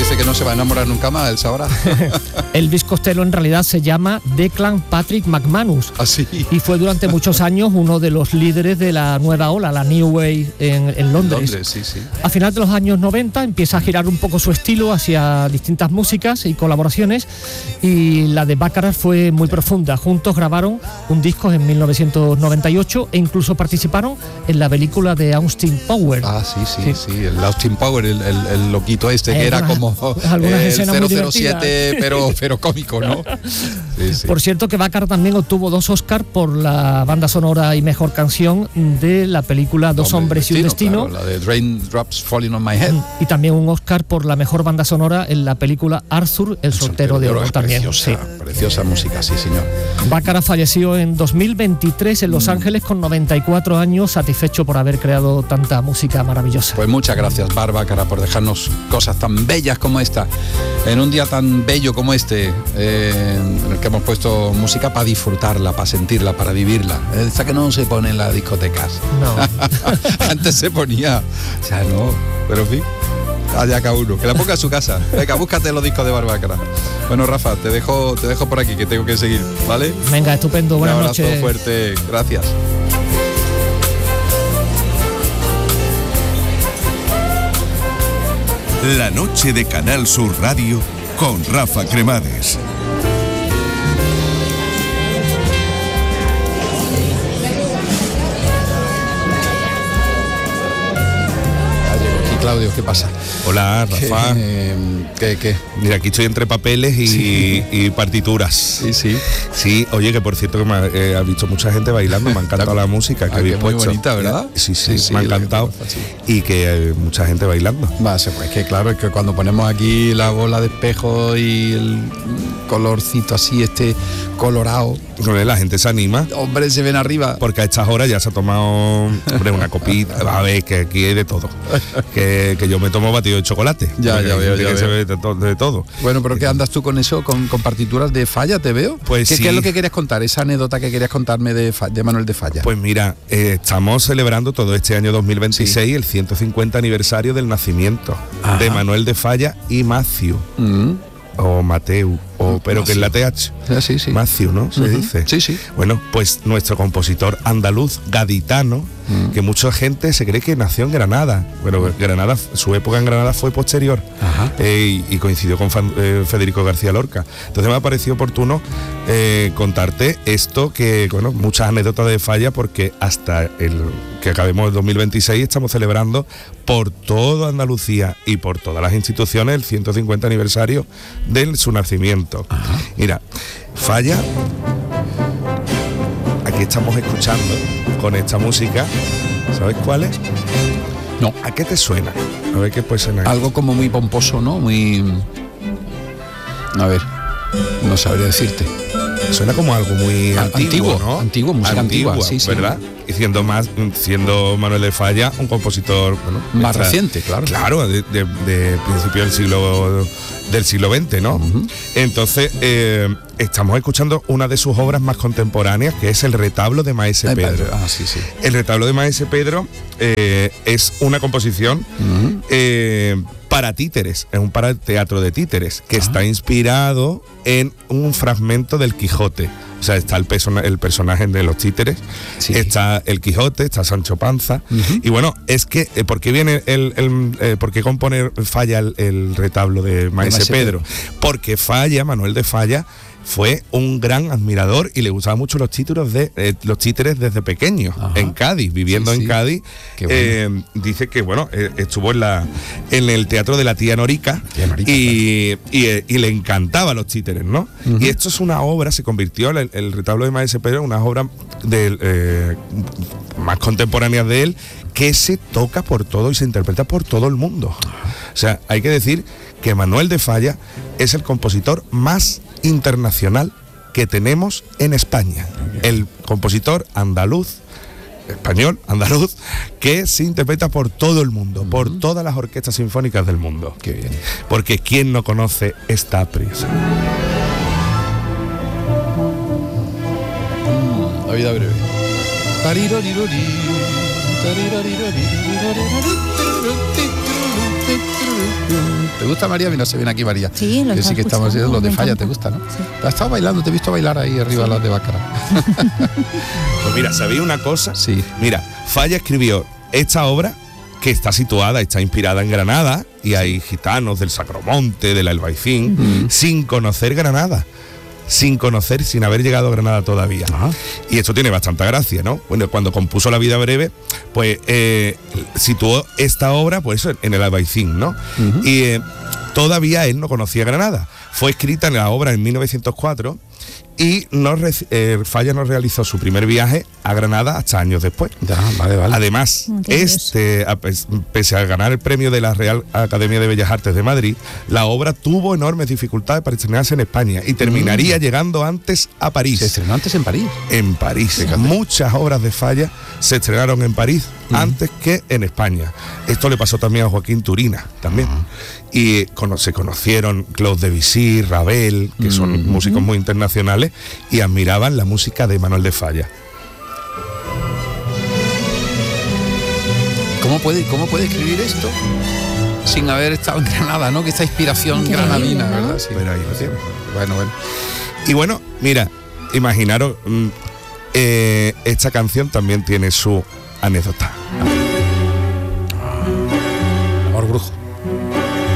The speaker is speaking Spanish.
dice que no se va a enamorar nunca más, Elsa ahora. Elvis Costello en realidad se llama Declan Patrick McManus. Así. Y fue durante muchos años uno de los líderes de la nueva ola, la New Wave en Londres. Sí, sí. A final de los años 90 empieza a girar un poco su estilo hacia distintas músicas y colaboraciones, y la de Baccarat fue muy profunda. Juntos grabaron un disco en 1998 e incluso participaron en la película de Austin Powers. Ah, sí, el Austin Powers, el loquito este que era como algunas el escenas muy 007, pero cómico, ¿no? Sí. Por cierto, que Baccarat también obtuvo 2 Oscars por la banda sonora y mejor canción de la película Dos hombres y un destino. Claro, la de Raindrops Falling on My Head. Y también un Oscar por la mejor banda sonora en la película Arthur, el soltero de oro también. Preciosa música, sí, señor. Baccarat falleció en 2023 en Los Ángeles con 94 años, satisfecho por haber creado tanta música maravillosa. Pues muchas gracias, Bar Baccarat, por dejarnos cosas tan bellas como esta, en un día tan bello como este, en el que hemos puesto música para disfrutarla, para sentirla, para vivirla. Esta que no se pone en las discotecas. No. Antes se ponía, o sea, no, pero en fin, allá cada uno, que la ponga a su casa. Venga, búscate los discos de Bar Baccarat. Bueno, Rafa, te dejo por aquí, que tengo que seguir, ¿vale? Venga, estupendo, buenas noches. Un abrazo fuerte, gracias. La noche de Canal Sur Radio con Rafa Cremades. Claudio, ¿qué pasa? Hola, Rafa. ¿Qué? Mira, aquí estoy entre papeles y partituras. Sí. Sí, oye, que por cierto que ha visto mucha gente bailando, me ha encantado la música que habéis puesto. Muy bonita, ¿verdad? Sí, me ha encantado. Y que hay mucha gente bailando. Pues que claro, es que cuando ponemos aquí la bola de espejo y el colorcito así, colorado, la gente se anima. Hombre, se ven arriba. Porque a estas horas ya se ha tomado, una copita. A ver, que aquí hay de todo. Que yo me tomo batido de chocolate. Ya veo. Se ve de todo. Bueno, pero ¿qué andas tú con eso? ¿Con partituras de Falla, te veo? Pues ¿Qué es lo que querías contar? Esa anécdota que querías contarme de Manuel de Falla. Pues mira, estamos celebrando todo este año 2026 el 150 aniversario del nacimiento de Manuel de Falla y Maciu. O Mateu, pero que es la TH. Sí. Maciu, ¿no? Se dice. Sí. Bueno, pues nuestro compositor andaluz, gaditano, que mucha gente se cree que nació en Granada. Bueno, Granada, su época en Granada fue posterior y coincidió con Federico García Lorca. Entonces me ha parecido oportuno contarte esto, que, bueno, muchas anécdotas de Falla, porque hasta que acabemos el 2026 estamos celebrando por toda Andalucía y por todas las instituciones el 150 aniversario de su nacimiento. Mira, Falla, aquí estamos escuchando con esta música, ¿sabes cuál es? No. ¿A qué te suena? A ver qué puede sonar. Algo como muy pomposo, ¿no? Muy... A ver, no sabría decirte. Suena como algo muy antiguo, ¿no? Antiguo, música antigua, sí. ¿Verdad? Y siendo Manuel de Falla un compositor, bueno, más reciente, claro. Claro, de principio del siglo XX, ¿no? Entonces, estamos escuchando una de sus obras más contemporáneas, que es El retablo de Maese Pedro. Sí. El retablo de Maese Pedro es una composición para títeres, es un para teatro de títeres, que está inspirado en un fragmento del Quijote. O sea, está el personaje de los títeres, está el Quijote, está Sancho Panza. Y bueno, es que, ¿por qué viene por qué compone Falla el retablo de Maese Pedro? Porque Manuel de Falla fue un gran admirador y le gustaban mucho los títeres desde pequeño. En Cádiz, viviendo en Cádiz. Bueno. Dice que, bueno, estuvo en el teatro de la tía Norica, y le encantaban los títeres, ¿no? Y esto es una obra, se convirtió el retablo de Maese Pedro en una obra más contemporánea de él, que se toca por todo y se interpreta por todo el mundo. O sea, hay que decir que Manuel de Falla es el compositor más internacional que tenemos en España. El compositor español, que se interpreta por todo el mundo, por todas las orquestas sinfónicas del mundo. Qué bien. Porque ¿quién no conoce esta prisa? La vida breve. ¿Te gusta, María? Mira, se viene aquí María. Sí, lo sí que estamos haciendo los de Falla, encanta. ¿te gusta, no? Sí. ¿Has estado bailando? Te he visto bailar ahí arriba las de Bácara. Pues mira, ¿sabéis una cosa? Sí. Mira, Falla escribió esta obra que está inspirada en Granada, y hay gitanos del Sacromonte, del Albaicín, sin conocer Granada. Sin haber llegado a Granada todavía. Ajá. Y esto tiene bastante gracia, ¿no? Bueno, cuando compuso La vida breve, pues situó esta obra, pues eso, en el Albaicín, ¿no? Y todavía él no conocía Granada. Fue escrita en la obra en 1904 y Falla no realizó su primer viaje a Granada hasta años después. Ya, vale. Además, Qué pese a ganar el premio de la Real Academia de Bellas Artes de Madrid, la obra tuvo enormes dificultades para estrenarse en España y terminaría llegando antes a París. Se estrenó antes en París. En París. Fíjate. Muchas obras de Falla se estrenaron en París antes que en España. Esto le pasó también a Joaquín Turina, también. Y se conocieron Claude Debussy, Ravel, que son músicos muy internacionales, y admiraban la música de Manuel de Falla. ¿Cómo puede escribir esto sin haber estado en Granada, ¿no? Que esta inspiración Increíble, granadina, ¿no? ¿verdad? Sí. Pero ahí lo tiene. Bueno. Y bueno, mira, imaginaros, esta canción también tiene su anécdota. Amor brujo.